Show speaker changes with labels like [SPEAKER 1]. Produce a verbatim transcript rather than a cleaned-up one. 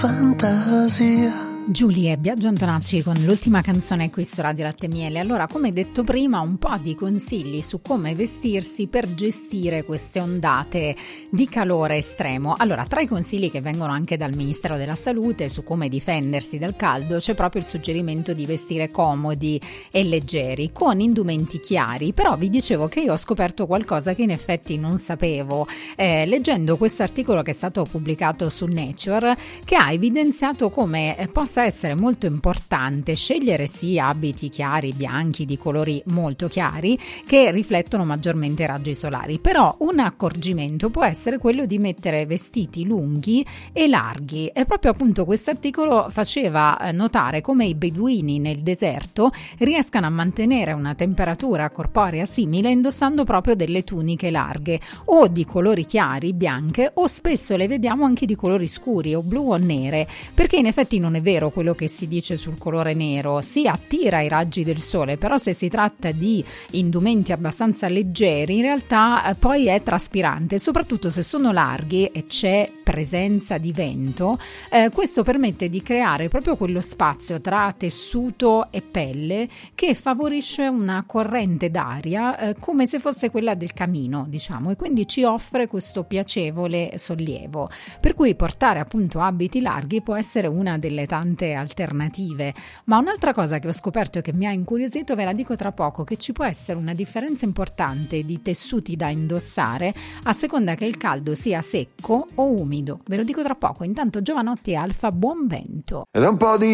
[SPEAKER 1] fantasia.
[SPEAKER 2] Giulia e Biagio Antonacci con l'ultima canzone qui su Radio Latte e Miele. Allora, come detto prima, un po' di consigli su come vestirsi per gestire queste ondate di calore estremo. Allora, tra i consigli che vengono anche dal Ministero della Salute su come difendersi dal caldo c'è proprio il suggerimento di vestire comodi e leggeri con indumenti chiari. Però vi dicevo che io ho scoperto qualcosa che in effetti non sapevo eh, leggendo questo articolo che è stato pubblicato su Nature, che ha evidenziato come eh, possa essere molto importante scegliere sì abiti chiari, bianchi, di colori molto chiari che riflettono maggiormente i raggi solari. Però un accorgimento può essere quello di mettere vestiti lunghi e larghi, e proprio appunto questo articolo faceva notare come i beduini nel deserto riescano a mantenere una temperatura corporea simile indossando proprio delle tuniche larghe o di colori chiari, bianche, o spesso le vediamo anche di colori scuri o blu o nere, perché in effetti non è vero quello che si dice sul colore nero, si attira i raggi del sole, però se si tratta di indumenti abbastanza leggeri in realtà eh, poi è traspirante, soprattutto se sono larghi e c'è presenza di vento. Eh, questo permette di creare proprio quello spazio tra tessuto e pelle che favorisce una corrente d'aria eh, come se fosse quella del camino, diciamo, e quindi ci offre questo piacevole sollievo, per cui portare appunto abiti larghi può essere una delle tante alternative. Ma un'altra cosa che ho scoperto e che mi ha incuriosito ve la dico tra poco, che ci può essere una differenza importante di tessuti da indossare a seconda che il caldo sia secco o umido. Ve lo dico tra poco. Intanto Giovanotti e Alfa, buon vento.
[SPEAKER 1] Ed è un po' di